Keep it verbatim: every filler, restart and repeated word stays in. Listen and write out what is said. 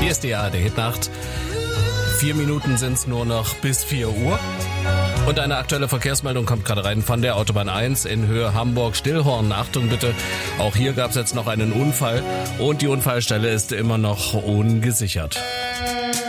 Hier ist die A R D Hitnacht. Vier Minuten sind es nur noch bis vier Uhr. Und eine aktuelle Verkehrsmeldung kommt gerade rein von der Autobahn eins in Höhe Hamburg-Stillhorn. Achtung bitte, auch hier gab es jetzt noch einen Unfall und die Unfallstelle ist immer noch ungesichert.